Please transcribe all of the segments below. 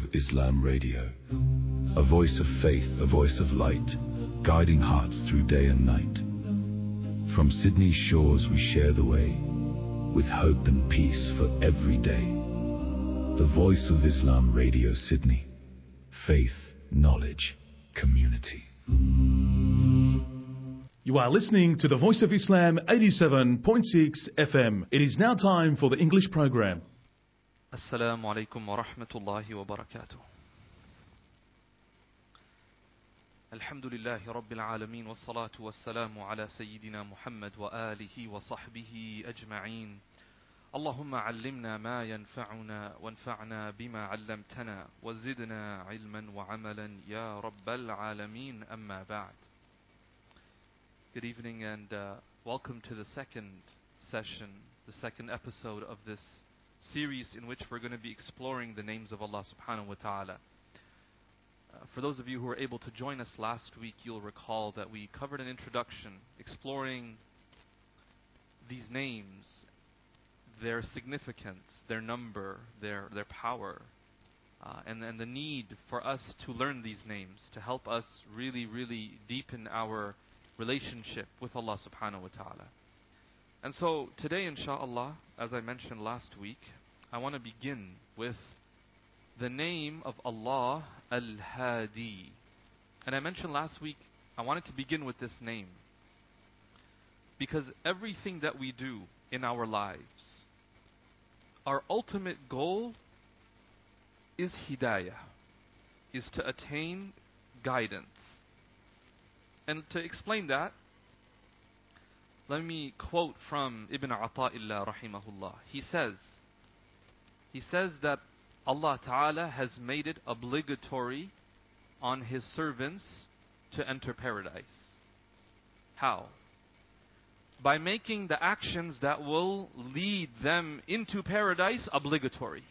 Islam Radio. A voice of faith, a voice of light, guiding hearts through day and night. From Sydney's shores we share the way, with hope and peace for every day. The voice of Islam Radio Sydney. Faith, knowledge, community. You are listening to the Voice of Islam 87.6 FM. It is now time for the English program. Assalamu alaikum wa rahmatullahi wa barakatuh. Alhamdulillahi rabbil alameen wa salatu wa salamu ala sayyidina Muhammad wa alihi wa sahbihi ajma'een. Allahumma allimna ma yanfa'una wanfa'na bima 'allamtana wa zidna 'ilman wa 'amalan ya rabbal alameen, amma ba'd. Good evening and welcome to the second session, the second episode of this series in which we're going to be exploring the names of Allah subhanahu wa ta'ala. For those of you who were able to join us last week, you'll recall that we covered an introduction exploring these names, their significance, their number, their power, and the need for us to learn these names to help us really deepen our relationship with Allah subhanahu wa ta'ala. And so today, inshallah, as I mentioned last week, I want to begin with the name of Allah Al-Hadi. And I mentioned last week, I wanted to begin with this name because everything that we do in our lives, our ultimate goal is hidayah, is to attain guidance. And to explain that, let me quote from Ibn Ata'illah rahimahullah. He says that Allah Ta'ala has made it obligatory on His servants to enter paradise. How? By making the actions that will lead them into paradise obligatory.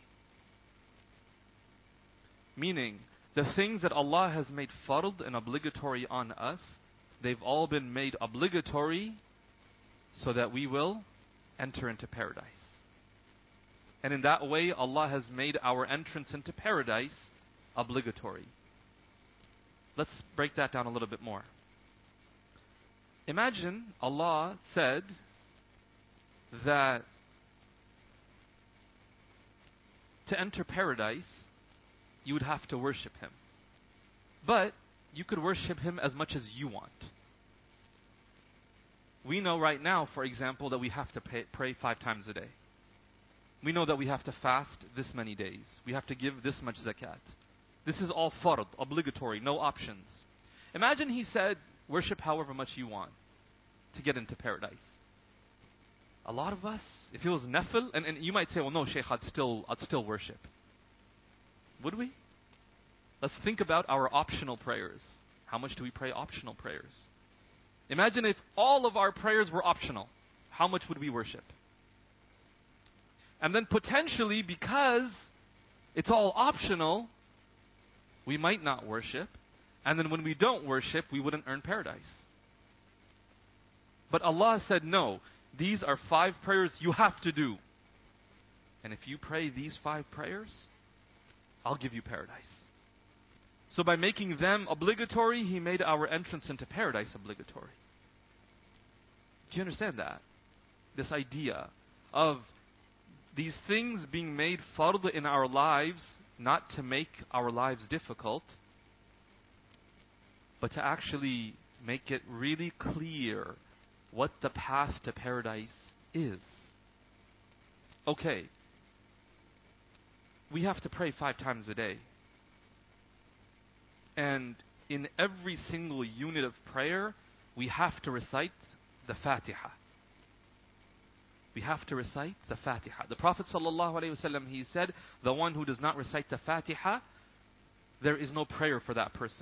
Meaning, the things that Allah has made fard and obligatory on us, they've all been made obligatory so that we will enter into paradise. And in that way, Allah has made our entrance into paradise obligatory. Let's break that down a little bit more. Imagine Allah said that to enter paradise, you would have to worship Him. But you could worship Him as much as you want. We know right now, for example, that we have to pray 5 times a day. We know that we have to fast this many days. We have to give this much zakat. This is all fard, obligatory, no options. Imagine He said, worship however much you want to get into paradise. A lot of us, if it was nafil, and you might say, well no Shaykh, I'd still worship. Would we? Let's think about our optional prayers. How much do we pray optional prayers? Imagine if all of our prayers were optional. How much would we worship? And then potentially, because it's all optional, we might not worship. And then when we don't worship, we wouldn't earn paradise. But Allah said, no, these are 5 prayers you have to do. And if you pray these 5 prayers, I'll give you paradise. So by making them obligatory, He made our entrance into paradise obligatory. Do you understand that? This idea of these things being made fard in our lives, not to make our lives difficult, but to actually make it really clear what the path to paradise is. Okay, we have to pray 5 times a day. And in every single unit of prayer, we have to recite the Fatiha. We have to recite the Fatiha. The Prophet ﷺ, he said, the one who does not recite the Fatiha, there is no prayer for that person.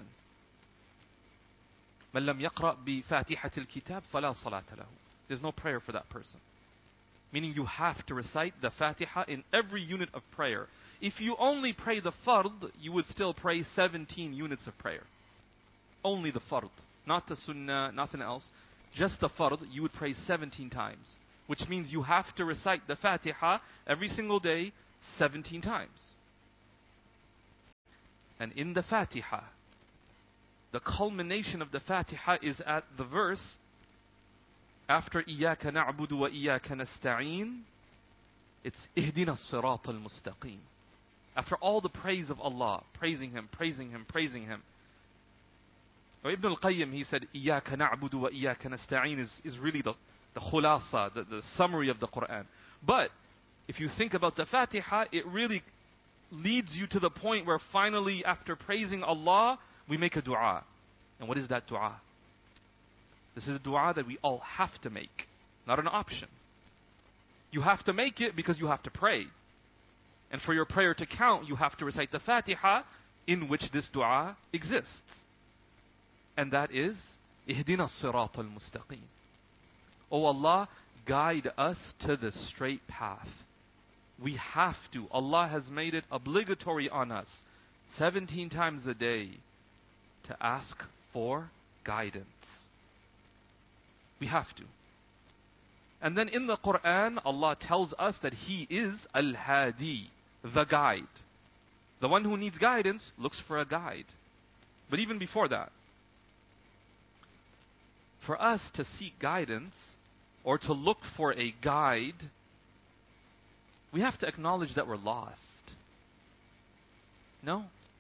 مَنْ لَمْ يَقْرَأْ بِفَاتِحَةِ الْكِتَابِ فَلَا صَلَاةَ لَهُ. There's no prayer for that person. Meaning you have to recite the Fatiha in every unit of prayer. If you only pray the fard, you would still pray 17 units of prayer. Only the fard. Not the sunnah, nothing else. Just the fard, you would pray 17 times. Which means you have to recite the Fatiha every single day 17 times. And in the Fatiha, the culmination of the Fatiha is at the verse after إِيَّاكَ نَعْبُدُ وَإِيَّاكَ نَسْتَعِينُ. It's إِهْدِنَا الصِّرَاطَ الْمُسْتَقِيمُ. After all the praise of Allah, praising Him, praising Him, praising Him. Ibn al-Qayyim, he said, إِيَّاكَ نَعْبُدُ وَإِيَّاكَ نَسْتَعِينُ is really the khulasa, the summary of the Quran. But if you think about the Fatiha, it really leads you to the point where finally, after praising Allah, we make a dua. And what is that dua? This is a dua that we all have to make, not an option. You have to make it because you have to pray. And for your prayer to count, you have to recite the Fatiha, in which this dua exists. And that is, Ihdina as-sirata al-mustaqim. O Allah, guide us to the straight path. We have to. Allah has made it obligatory on us 17 times a day to ask for guidance. We have to. And then in the Quran, Allah tells us that He is Al-Hadi, the guide. The one who needs guidance looks for a guide. But even before that, for us to seek guidance or to look for a guide, we have to acknowledge that we're lost. No?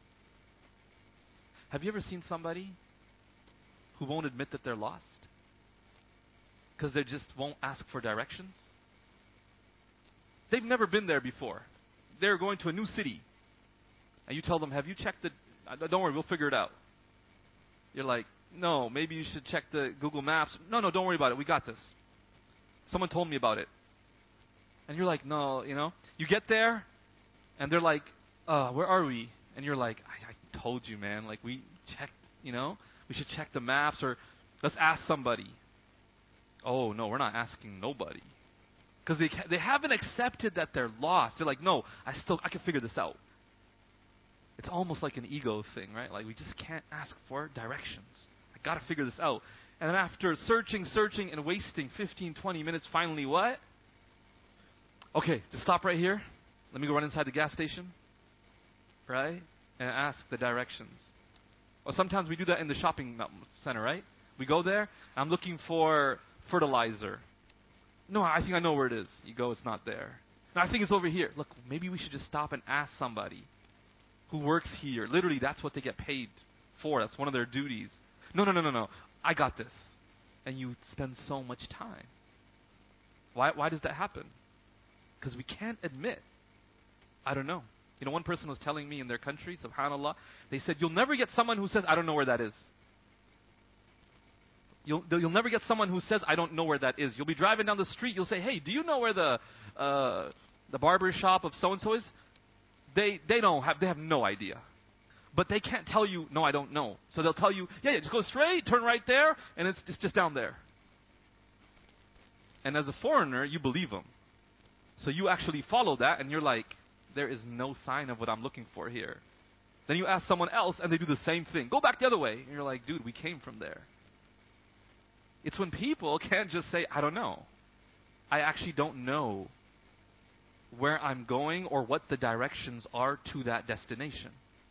Have you ever seen somebody who won't admit that they're lost? Because they just won't ask for directions? They've never been there before. They're going to a new city. And you tell them, have you checked the... Don't worry, we'll figure it out. You're like, no, maybe you should check the Google Maps. No, don't worry about it. We got this. Someone told me about it. And you're like, no, You get there, and they're like, where are we? And you're like, I told you, man. Like, we checked, we should check the maps, or let's ask somebody. Oh, no, we're not asking nobody. Because they haven't accepted that they're lost. They're like, no, I can figure this out. It's almost like an ego thing, right? Like, we just can't ask for directions. I got to figure this out. And then after searching, and wasting 15, 20 minutes, finally what? Okay, just stop right here. Let me go run inside the gas station. Right? And ask the directions. Or sometimes we do that in the shopping center, right? We go there. I'm looking for fertilizer. No, I think I know where it is. You go, it's not there. No, I think it's over here. Look, maybe we should just stop and ask somebody who works here. Literally, that's what they get paid for. That's one of their duties. No. I got this. And you spend so much time. Why does that happen? Because we can't admit. I don't know. One person was telling me in their country, subhanAllah, they said, you'll never get someone who says, I don't know where that is. You'll never get someone who says, I don't know where that is. You'll be driving down the street, you'll say, hey, do you know where the barber shop of so-and-so is? They have no idea. But they can't tell you, no, I don't know. So they'll tell you, yeah, just go straight, turn right there, and it's just down there. And as a foreigner, you believe them. So you actually follow that, and you're like, there is no sign of what I'm looking for here. Then you ask someone else, and they do the same thing. Go back the other way. And you're like, dude, we came from there. It's when people can't just say, I don't know. I actually don't know where I'm going or what the directions are to that destination.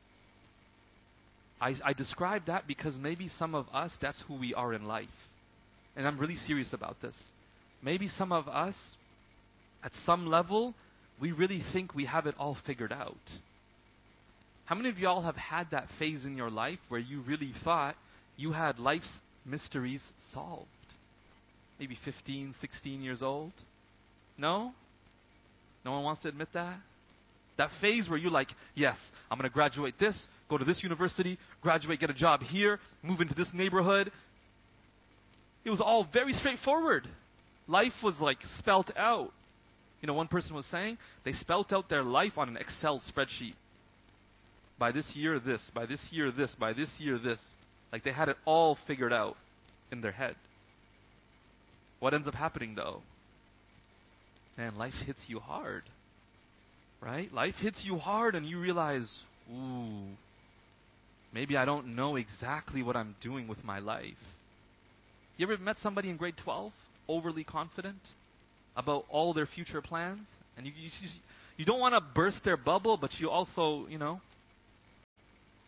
I describe that because maybe some of us, that's who we are in life. And I'm really serious about this. Maybe some of us, at some level, we really think we have it all figured out. How many of y'all have had that phase in your life where you really thought you had life's mysteries solved? Maybe 15, 16 years old? No? No one wants to admit that? That phase where you're like, yes, I'm going to graduate this, go to this university, graduate, get a job here, move into this neighborhood. It was all very straightforward. Life was like spelt out. One person was saying they spelt out their life on an Excel spreadsheet. By this year, this. By this year, this. By this year, this. Like they had it all figured out in their head. What ends up happening though? Man, life hits you hard. Right? Life hits you hard and you realize, ooh, maybe I don't know exactly what I'm doing with my life. You ever met somebody in grade 12, overly confident about all their future plans? And you don't want to burst their bubble, but you also,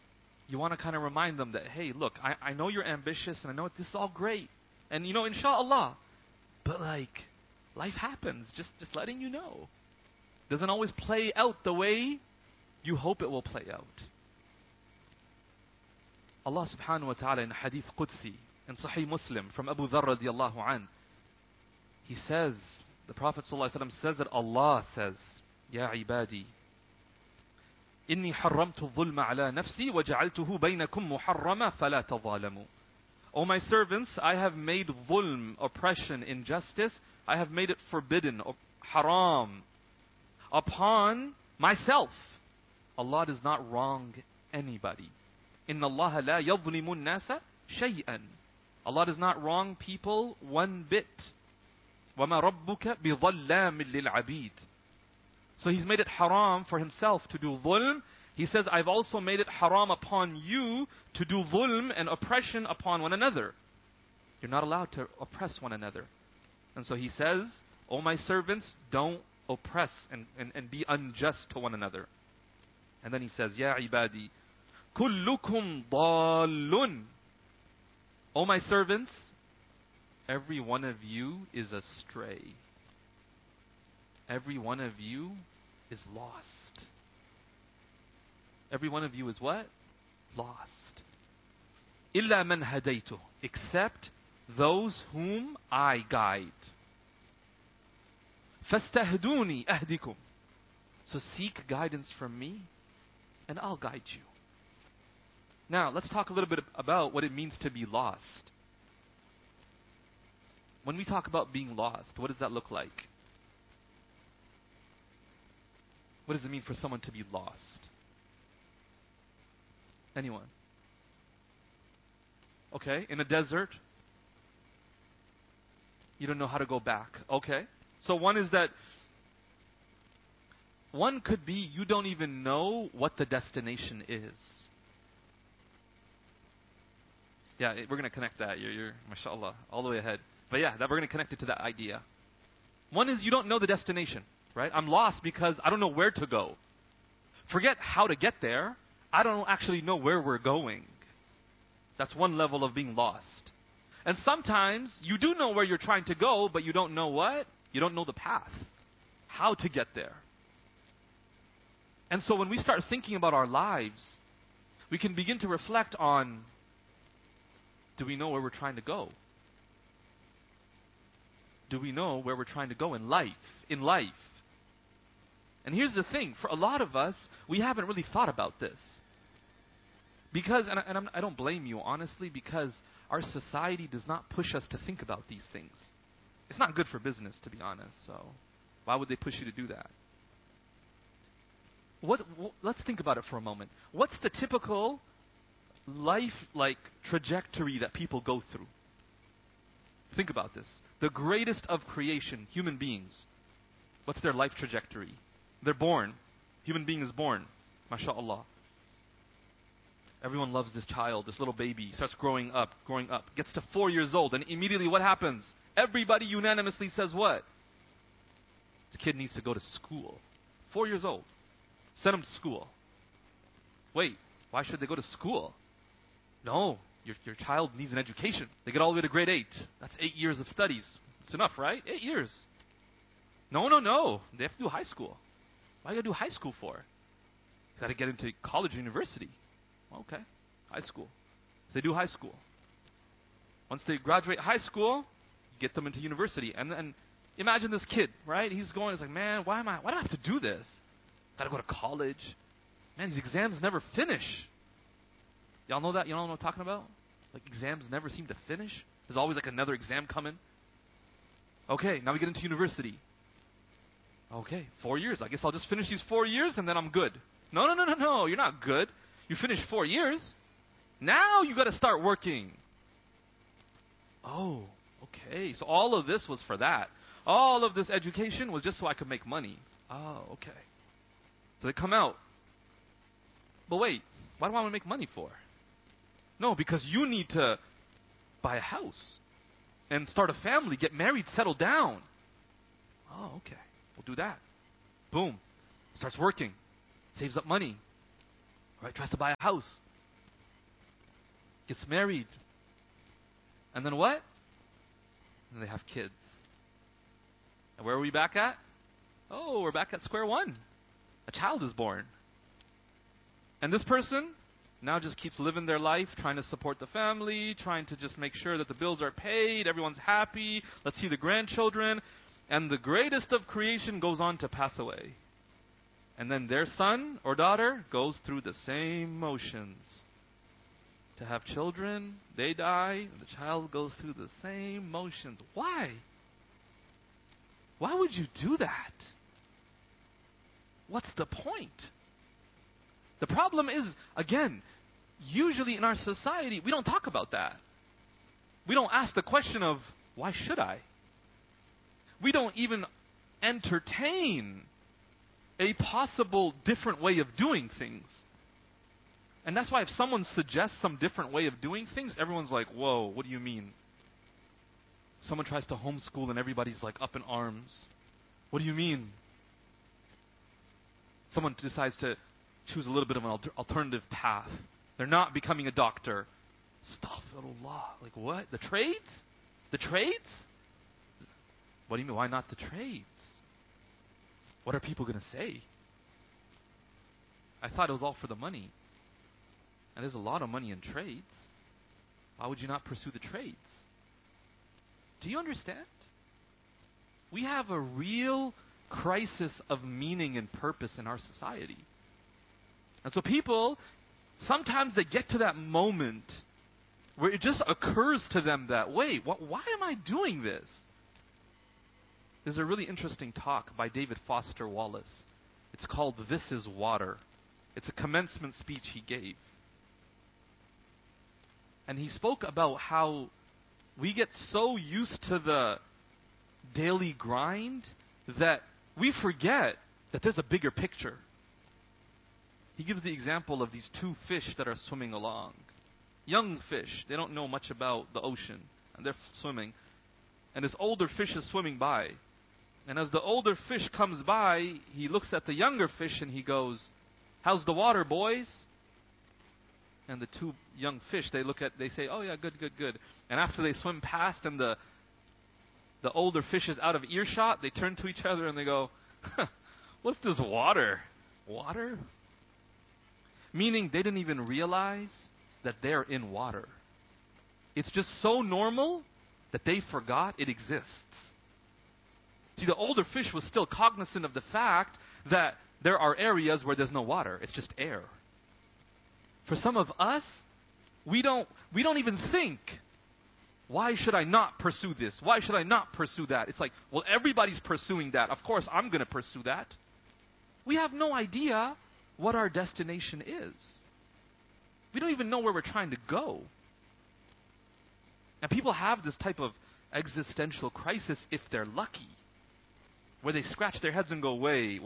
you want to kind of remind them that, hey, look, I know you're ambitious and I know this is all great. And, inshallah. But life happens. Just letting you know. Doesn't always play out the way you hope it will play out. Allah subhanahu wa ta'ala in Hadith Qudsi, in Sahih Muslim, from Abu Dharr radiallahu an, he says, the Prophet sallallahu alaihi wasallam says that Allah says, Ya ibadi, إني حرمت الظلم على نفسي وجعلته بينكم محرما فلا تظالموا. O my servants, I have made dhulm, oppression, injustice, I have made it forbidden, haram, upon myself. Allah does not wrong anybody. إن الله لا يظلم الناس شيئا. Allah does not wrong people one bit. وما ربك بظلام للعبيد. So He's made it haram for Himself to do dhulm. He says, I've also made it haram upon you to do dhulm and oppression upon one another. You're not allowed to oppress one another. And so He says, O my servants, don't oppress and be unjust to one another. And then He says, Ya ibadi, kullukum dallun. O my servants, every one of you is astray. Every one of you is lost. Every one of you is what? Lost. إِلَّا مَنْ هَدَيْتُهُ. Except those whom I guide. فَاسْتَهْدُونِي أَهْدِكُمْ. So seek guidance from me, and I'll guide you. Now, let's talk a little bit about what it means to be lost. When we talk about being lost, what does that look like? What does it mean for someone to be lost? Anyone? Okay, in a desert, you don't know how to go back. Okay, so one is that, one could be you don't even know what the destination is. Yeah, we're going to connect that. You're mashallah, all the way ahead. But yeah, that we're going to connect it to that idea. One is you don't know the destination, right? I'm lost because I don't know where to go. Forget how to get there. I don't actually know where we're going. That's one level of being lost. And sometimes you do know where you're trying to go, but you don't know what? You don't know the path. How to get there. And so when we start thinking about our lives, we can begin to reflect on, do we know where we're trying to go? Do we know where we're trying to go in life? In life. And here's the thing, for a lot of us, we haven't really thought about this. Because, I don't blame you, honestly, because our society does not push us to think about these things. It's not good for business, to be honest, so why would they push you to do that? Let's think about it for a moment. What's the typical life trajectory that people go through? Think about this. The greatest of creation, human beings. What's their life trajectory? They're born. Human being is born. MashaAllah. Everyone loves this child, this little baby. Starts growing up. Gets to 4 years old, and immediately what happens? Everybody unanimously says what? This kid needs to go to school. 4 years old. Send him to school. Wait, why should they go to school? No, your child needs an education. They get all the way to grade 8. That's 8 years of studies. It's enough, right? 8 years. No. They have to do high school. Why you got to do high school for? You got to get into college or university. Okay, high school. So they do high school. Once they graduate high school, you get them into university. And then imagine this kid, right? He's like, man, why do I have to do this? Got to go to college. Man, these exams never finish. Y'all know that? You know what I'm talking about? Like exams never seem to finish. There's always like another exam coming. Okay, now we get into university. Okay, 4 years. I guess I'll just finish these 4 years and then I'm good. No. You're not good. You finished 4 years. Now you got to start working. Oh, okay. So all of this was for that. All of this education was just so I could make money. Oh, okay. So they come out. But wait, why do I want to make money for? No, because you need to buy a house and start a family, get married, settle down. Oh, okay. We'll do that. Boom. Starts working. Saves up money. Right? Tries to buy a house. gets married. And then what? And they have kids. And where are we back at? Oh, we're back at square one. A child is born. And this person now just keeps living their life, trying to support the family, trying to just make sure that the bills are paid, everyone's happy, let's see the grandchildren. And the greatest of creation goes on to pass away. And then their son or daughter goes through the same motions. To have children, they die, and the child goes through the same motions. Why? Why would you do that? What's the point? The problem is, again, usually in our society, we don't talk about that. We don't ask the question of, why should I? We don't even entertain a possible different way of doing things. And that's why if someone suggests some different way of doing things, everyone's like, whoa, what do you mean? Someone tries to homeschool and everybody's like up in arms. What do you mean? Someone decides to choose a little bit of an alternative path. They're not becoming a doctor. Astaghfirullah. Like what? The trades? The trades? What do you mean? Why not the trades? What are people going to say? I thought it was all for the money. And there's a lot of money in trades. Why would you not pursue the trades? Do you understand? We have a real crisis of meaning and purpose in our society. And so people, sometimes they get to that moment where it just occurs to them that, wait, why am I doing this? There's a really interesting talk by David Foster Wallace. It's called This is Water. It's a commencement speech he gave. And he spoke about how we get so used to the daily grind that we forget that there's a bigger picture. He gives the example of these two fish that are swimming along. Young fish, they don't know much about the ocean, and they're swimming. And this older fish is swimming by. And as the older fish comes by, he looks at the younger fish and he goes, "How's the water, boys?" And the two young fish, they say, "Oh yeah, good, good, good." And after they swim past and the older fish is out of earshot, they turn to each other and they go, "What's this water? Water?" Meaning they didn't even realize that they're in water. It's just so normal that they forgot it exists. See, the older fish was still cognizant of the fact that there are areas where there's no water. It's just air. For some of us, we don't even think, why should I not pursue this? Why should I not pursue that? It's like, well, everybody's pursuing that. Of course, I'm going to pursue that. We have no idea what our destination is. We don't even know where we're trying to go. And people have this type of existential crisis if they're lucky, where they scratch their heads and go, wait.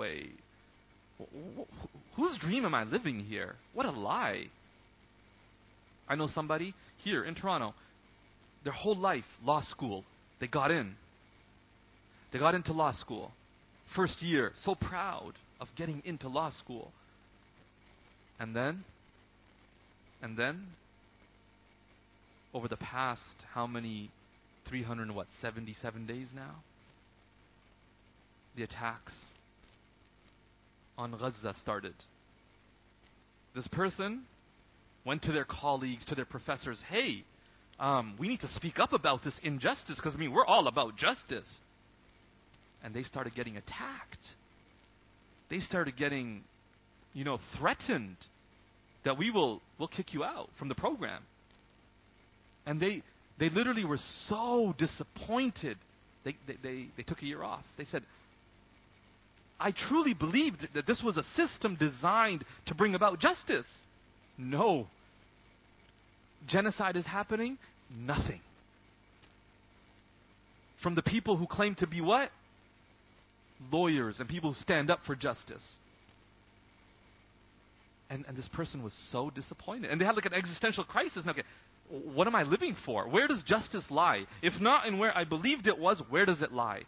Whose dream am I living here? What a lie. I know somebody here in Toronto, their whole life, law school. They got in. They got into law school. First year, so proud of getting into law school. And then, over the past, how many, 377 days now? The attacks on Gaza started. This person went to their colleagues, to their professors, "Hey, we need to speak up about this injustice because, we're all about justice." And they started getting attacked. They started getting, threatened that we'll kick you out from the program. And they literally were so disappointed. They took a year off. They said, "I truly believed that this was a system designed to bring about justice." No. Genocide is happening? Nothing. From the people who claim to be what? Lawyers and people who stand up for justice. And this person was so disappointed. And they had like an existential crisis. Now, okay, what am I living for? Where does justice lie? If not in where I believed it was, where does it lie?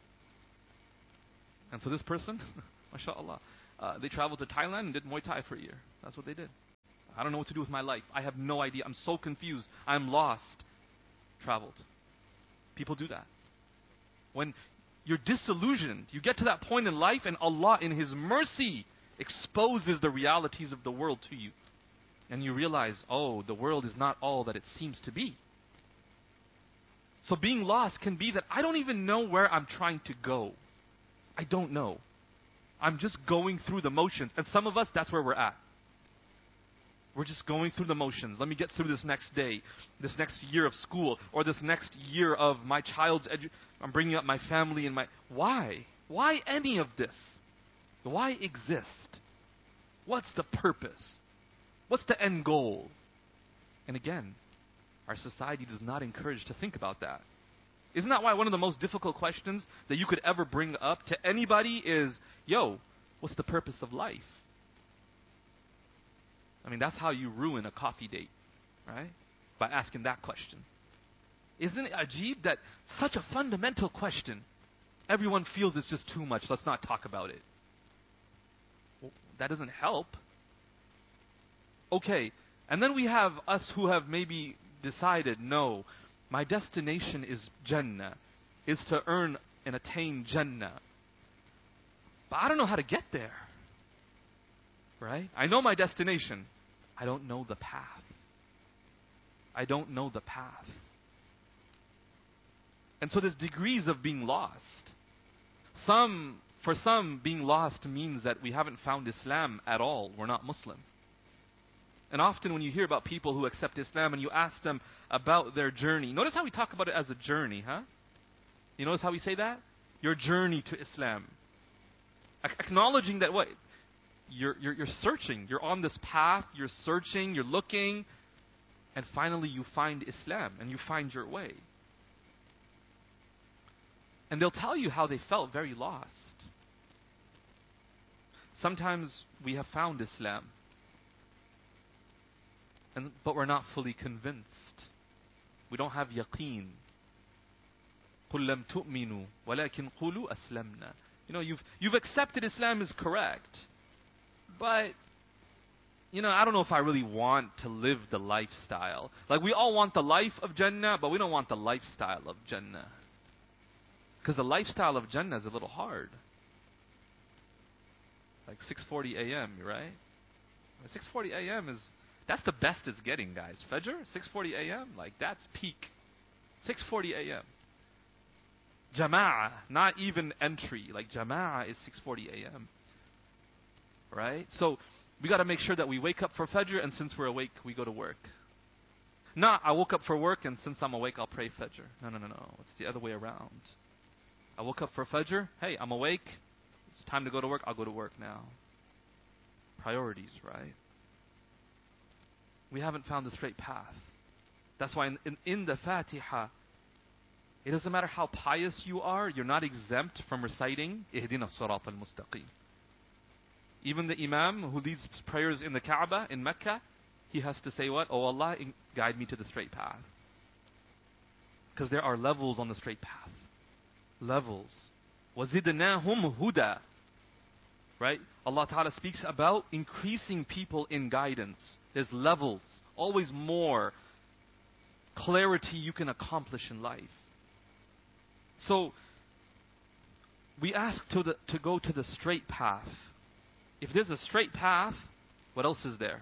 And so this person, mashallah, they traveled to Thailand and did Muay Thai for a year. That's what they did. I don't know what to do with my life. I have no idea. I'm so confused. I'm lost. Traveled. People do that. When you're disillusioned, you get to that point in life and Allah in His mercy exposes the realities of the world to you. And you realize, oh, the world is not all that it seems to be. So being lost can be that I don't even know where I'm trying to go. I don't know. I'm just going through the motions. And some of us, that's where we're at. We're just going through the motions. Let me get through this next day, this next year of school, or this next year of my child's I'm bringing up my family and my... Why? Why any of this? Why exist? What's the purpose? What's the end goal? And again, our society does not encourage to think about that. Isn't that why one of the most difficult questions that you could ever bring up to anybody is, yo, what's the purpose of life? I mean, that's how you ruin a coffee date, right? By asking that question. Isn't it ajib that such a fundamental question, everyone feels it's just too much, let's not talk about it. Well, that doesn't help. Okay, and then we have us who have maybe decided, no, my destination is Jannah, is to earn and attain Jannah. But I don't know how to get there. Right? I know my destination. I don't know the path. I don't know the path. And so there's degrees of being lost. For some, being lost means that we haven't found Islam at all. We're not Muslim. And often when you hear about people who accept Islam and you ask them about their journey, notice how we talk about it as a journey, huh? You notice how we say that? Your journey to Islam. Acknowledging that what? You're searching. You're on this path. You're searching. You're looking. And finally you find Islam and you find your way. And they'll tell you how they felt very lost. Sometimes we have found Islam, but we're not fully convinced. We don't have yaqeen. قُلْ لَمْ تُؤْمِنُوا وَلَكِنْ قُولُوا أَسْلَمْنَا. You know, you've accepted Islam is correct, but I don't know if I really want to live the lifestyle. Like, we all want the life of Jannah, but we don't want the lifestyle of Jannah. Because the lifestyle of Jannah is a little hard. Like 6:40 a.m., right? 6:40 a.m. that's the best it's getting, guys. Fajr, 6:40 a.m., like that's peak. 6:40 a.m. Jama'ah, not even entry. Like Jama'ah is 6:40 a.m. Right? So we got to make sure that we wake up for Fajr, and since we're awake, we go to work. Not, I woke up for work, and since I'm awake, I'll pray Fajr. No. It's the other way around. I woke up for Fajr. Hey, I'm awake. It's time to go to work. I'll go to work now. Priorities, right? We haven't found the straight path. That's why in the Fatiha, it doesn't matter how pious you are, you're not exempt from reciting Ihdina Sirat al-Mustaqim. Even the Imam who leads prayers in the Kaaba in Mecca, he has to say what? Oh Allah, guide me to the straight path. Because there are levels on the straight path. Levels. وَزِدْنَاهُمْ هُدًى. Right? Allah Ta'ala speaks about increasing people in guidance. There's levels. Always more clarity you can accomplish in life. So, we ask to go to the straight path. If there's a straight path, what else is there?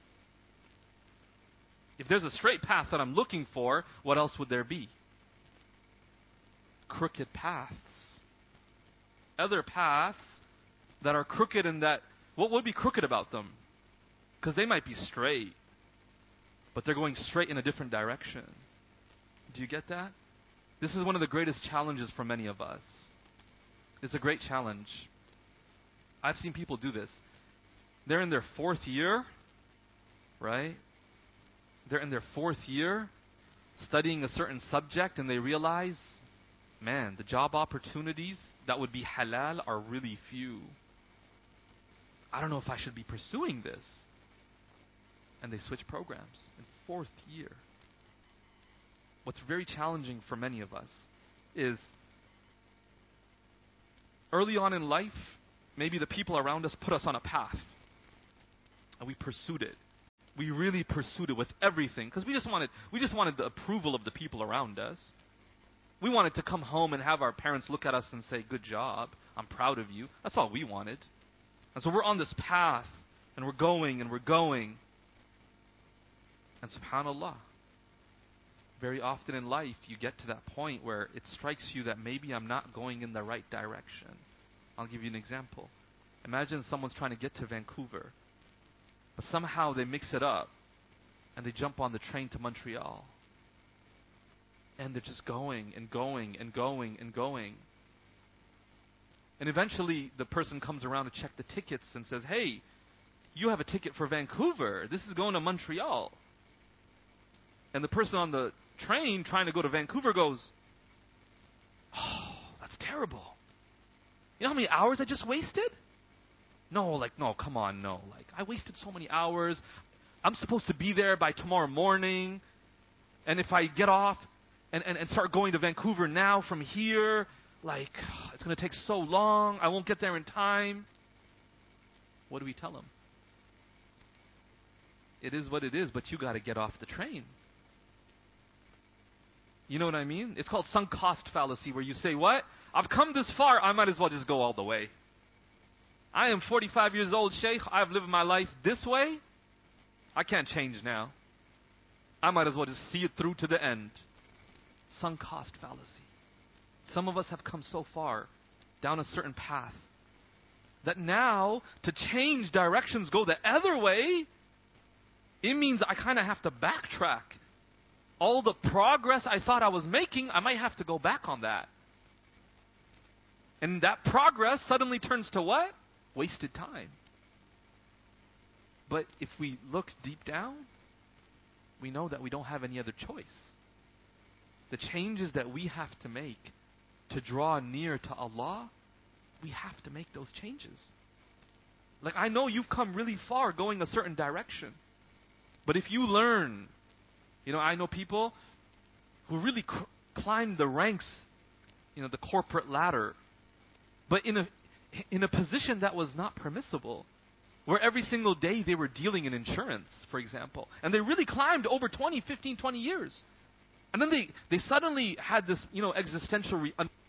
If there's a straight path that I'm looking for, what else would there be? Crooked paths. Other paths that are crooked, and that, what would be crooked about them? Because they might be straight, but they're going straight in a different direction. Do you get that? This is one of the greatest challenges for many of us. It's a great challenge. I've seen people do this. They're in their 4th year, right? They're in their 4th year studying a certain subject, and they realize, man, the job opportunities that would be halal are really few. I don't know if I should be pursuing this. And they switch programs in 4th year. What's very challenging for many of us is early on in life, maybe the people around us put us on a path. And we pursued it. We really pursued it with everything because we just wanted the approval of the people around us. We wanted to come home and have our parents look at us and say, "Good job, I'm proud of you." That's all we wanted. And so we're on this path, and we're going, and we're going. And subhanAllah, very often in life, you get to that point where it strikes you that maybe I'm not going in the right direction. I'll give you an example. Imagine someone's trying to get to Vancouver, but somehow they mix it up, and they jump on the train to Montreal. And they're just going and going and going and going. And eventually the person comes around to check the tickets and says, "Hey, you have a ticket for Vancouver. This is going to Montreal." And the person on the train trying to go to Vancouver goes, "Oh, that's terrible. You know how many hours I just wasted?" No, come on, no. I wasted so many hours. I'm supposed to be there by tomorrow morning. And if I get off and start going to Vancouver now from here, it's going to take so long. I won't get there in time. What do we tell them? It is what it is, but you got to get off the train. You know what I mean? It's called sunk cost fallacy, where you say, "What? I've come this far, I might as well just go all the way. I am 45 years old, Sheikh. I've lived my life this way. I can't change now. I might as well just see it through to the end." Sunk cost fallacy. Some of us have come so far down a certain path that now to change directions, go the other way, it means I kind of have to backtrack. All the progress I thought I was making, I might have to go back on that. And that progress suddenly turns to what? Wasted time. But if we look deep down, we know that we don't have any other choice. The changes that we have to make to draw near to Allah, we have to make those changes. I know you've come really far going a certain direction. But if you learn, I know people who really climbed the ranks, the corporate ladder, but in a position that was not permissible, where every single day they were dealing in insurance, for example. And they really climbed over 15, 20 years. And then they suddenly had this, existential